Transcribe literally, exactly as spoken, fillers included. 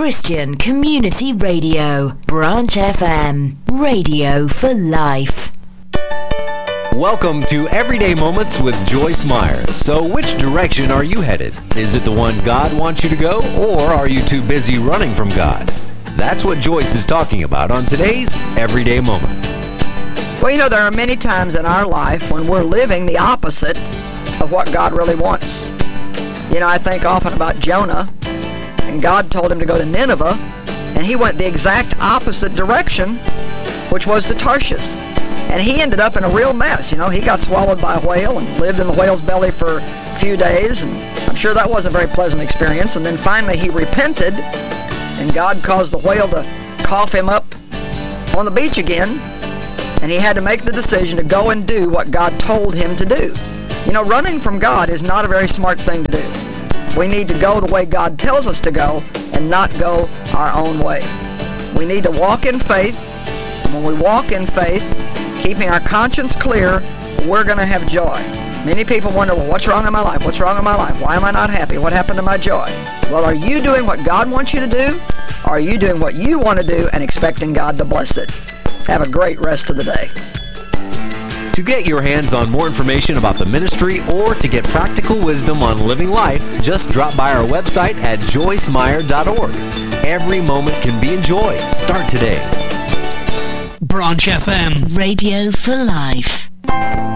Christian Community Radio, Branch F M, radio for life. Welcome to Everyday Moments with Joyce Meyer. So which direction are you headed? Is it the one God wants you to go, or are you too busy running from God? That's what Joyce is talking about on today's Everyday Moment. Well, you know, there are many times in our life when we're living the opposite of what God really wants. You know, I think often about Jonah, and God told him to go to Nineveh, and he went the exact opposite direction, which was to Tarshish. And he ended up in a real mess. You know, he got swallowed by a whale and lived in the whale's belly for a few days, and I'm sure that wasn't a very pleasant experience. And then finally he repented, and God caused the whale to cough him up on the beach again, and he had to make the decision to go and do what God told him to do. You know, running from God is not a very smart thing to do. We need to go the way God tells us to go and not go our own way. We need to walk in faith, and when we walk in faith, keeping our conscience clear, we're going to have joy. Many people wonder, well, what's wrong in my life? What's wrong in my life? Why am I not happy? What happened to my joy? Well, are you doing what God wants you to do? Or are you doing what you want to do and expecting God to bless it? Have a great rest of the day. To get your hands on more information about the ministry or to get practical wisdom on living life, just drop by our website at joyce meyer dot org. Every moment can be enjoyed. Start today. Branch F M, radio for life.